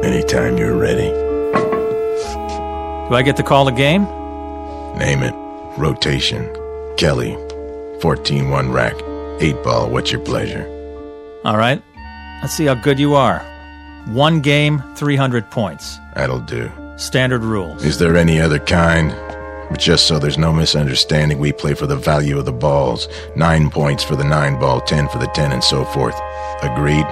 Anytime you're ready. Do I get to call the game? Name it. Rotation. Kelly. 14-1 rack. 8-ball, what's your pleasure? All right. Let's see how good you are. 1 game, 300 points. That'll do. Standard rules. Is there any other kind? But just so there's no misunderstanding, we play for the value of the balls. 9 points for the 9-ball, 10 for the 10, and so forth. Agreed?